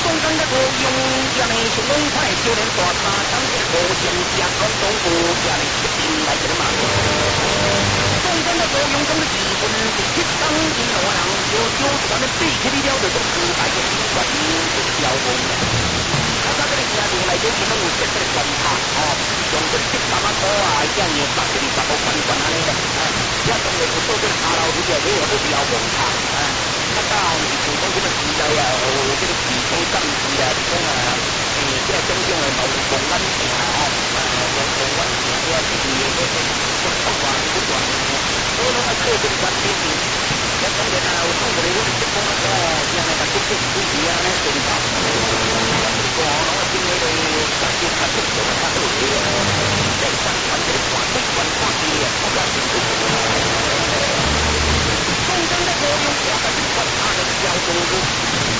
中间的作用，也能是龙彩少年大沙当的无形下空中部，也能是兵来的嘛。中间的作用中的基本是铁当金罗人，有咱们对起的了这种时代的新冠病毒标风。他这个家庭来讲，伊拢有这个观察哦，用这铁三万块啊，这样把这里把个关关安尼嘞，也当然有做这下楼的也有这标风差，